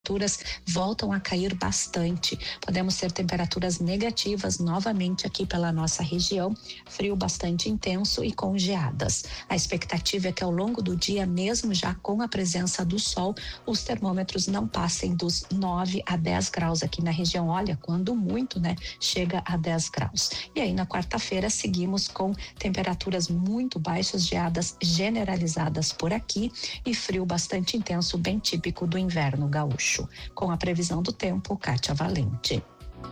temperaturas voltam a cair bastante. Podemos ter temperaturas negativas novamente aqui pela nossa região, frio bastante intenso e com geadas. A expectativa é que ao longo do dia, mesmo já com a presença do sol, os termômetros não passem dos 9 a 10 graus aqui na região. Olha, quando muito, né? Chega a 10 graus. E aí na quarta-feira seguimos com temperaturas muito baixas, geadas generalizadas por aqui e frio bastante intenso, bem típico do inverno gaúcho. Com a previsão do tempo, Kátia Valente.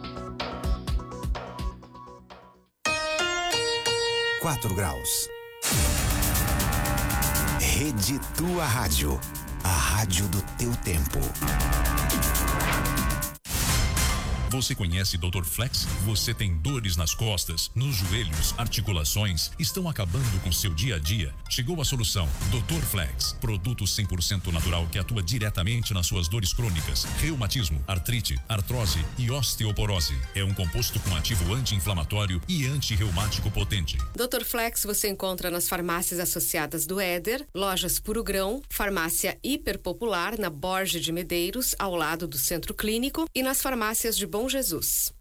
4 graus. Rede Tua Rádio. A rádio do teu tempo. Você conhece Dr. Flex? Você tem dores nas costas, nos joelhos, articulações, estão acabando com seu dia a dia? Chegou a solução. Dr. Flex, produto 100% natural que atua diretamente nas suas dores crônicas, reumatismo, artrite, artrose e osteoporose. É um composto com ativo anti-inflamatório e anti-reumático potente. Dr. Flex você encontra nas farmácias associadas do Éder, lojas Puro Grão, farmácia Hiper Popular na Borges de Medeiros, ao lado do Centro Clínico, e nas farmácias de Bom Jesus.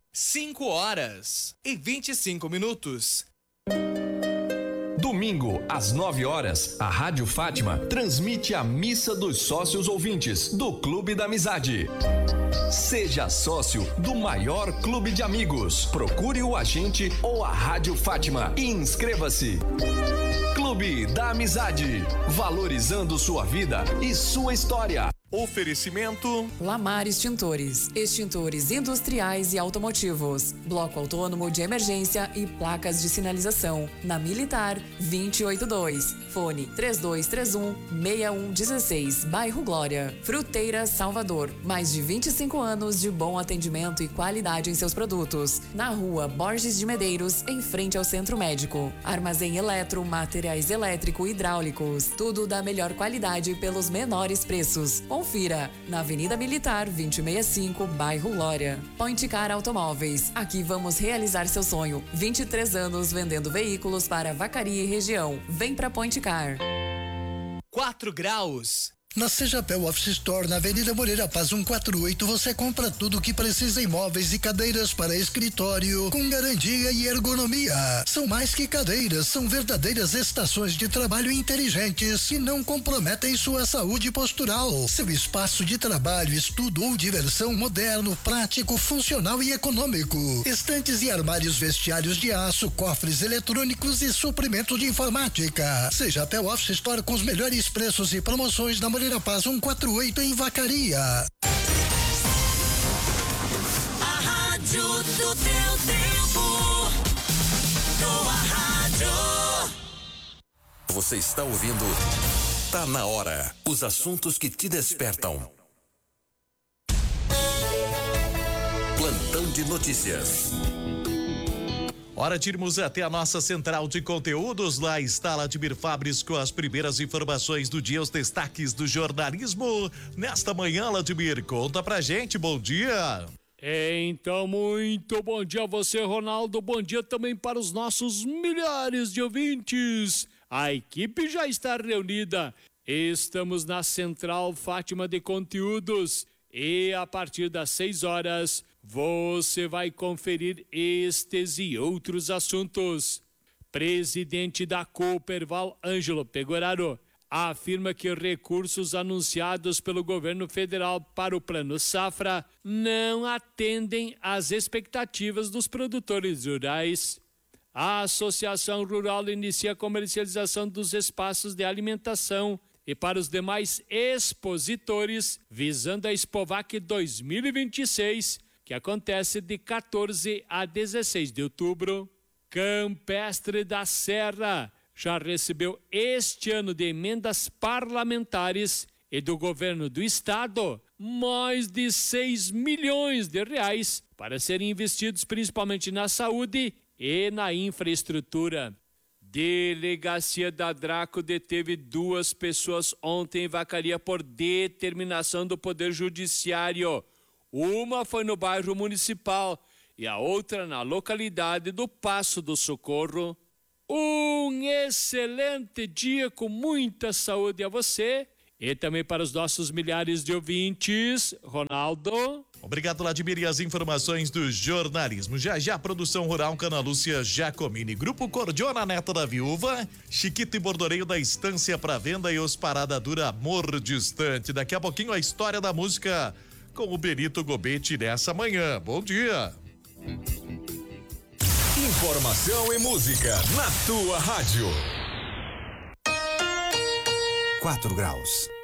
5h25. Domingo, às 9h, a Rádio Fátima transmite a Missa dos Sócios Ouvintes do Clube da Amizade. Seja sócio do maior clube de amigos. Procure o agente ou a Rádio Fátima e inscreva-se. Clube da Amizade, valorizando sua vida e sua história. Oferecimento Lamar Extintores, extintores industriais e automotivos, bloco autônomo de emergência e placas de sinalização, na Militar 282, fone 3231-6116, bairro Glória. Fruteira Salvador, mais de 25 anos de bom atendimento e qualidade em seus produtos, na rua Borges de Medeiros, em frente ao Centro Médico. Armazém eletro, materiais elétrico e hidráulicos, tudo da melhor qualidade pelos menores preços. Confira, na Avenida Militar 2065, bairro Glória. Point Car Automóveis, aqui vamos realizar seu sonho. 23 anos vendendo veículos para Vacaria e região. Vem pra Point Car. 4 graus. Na Sejapel Office Store, na Avenida Moreira Paz 148, você compra tudo o que precisa em móveis e cadeiras para escritório, com garantia e ergonomia. São mais que cadeiras, são verdadeiras estações de trabalho inteligentes que não comprometem sua saúde postural. Seu espaço de trabalho, estudo ou diversão moderno, prático, funcional e econômico. Estantes e armários vestiários de aço, cofres eletrônicos e suprimentos de informática. Sejapel Office Store com os melhores preços e promoções na Moreira Paz 148 em Vacaria. A rádio do teu tempo. Tua rádio. Você está ouvindo Tá na Hora. Os assuntos que te despertam. Plantão de notícias. Hora de irmos até a nossa central de conteúdos. Lá está Ladimir Fabres com as primeiras informações do dia, os destaques do jornalismo. Nesta manhã, Ladimir, conta pra gente, bom dia. Então, muito bom dia a você, Ronaldo. Bom dia também para os nossos milhares de ouvintes. A equipe já está reunida. Estamos na Central Fátima de Conteúdos. E a partir das 6h, você vai conferir estes e outros assuntos. Presidente da Cooperval, Ângelo Pegoraro, afirma que recursos anunciados pelo governo federal para o Plano Safra não atendem às expectativas dos produtores rurais. A Associação Rural inicia a comercialização dos espaços de alimentação e para os demais expositores, visando a Expovac 2026, que acontece de 14 a 16 de outubro. Campestre da Serra já recebeu este ano de emendas parlamentares e do governo do estado mais de 6 milhões de reais para serem investidos principalmente na saúde e na infraestrutura. Delegacia da Draco deteve 2 pessoas ontem em Vacaria por determinação do Poder Judiciário. Uma foi no bairro Municipal e a outra na localidade do Passo do Socorro. Um excelente dia com muita saúde a você E também para os nossos milhares de ouvintes, Ronaldo. Obrigado, Vladimir, e as informações do jornalismo. Já Produção Rural, Ana Lúcia Giacomini, Grupo Cordiona, Neta da Viúva, Chiquito e Bordoreio da Estância para Venda e os Parada Dura Amor Distante. Daqui a pouquinho a história da música com o Benito Gobete nessa manhã. Bom dia. Informação e música na tua rádio. 4 graus.